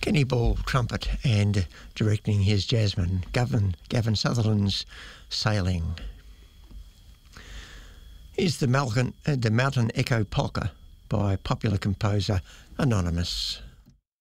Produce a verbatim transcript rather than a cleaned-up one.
Kenny Ball trumpet and directing his jazzman, Gavin, Gavin Sutherland's Sailing. Here's the, Malcolm, uh, the Mountain Echo Polka by popular composer Anonymous.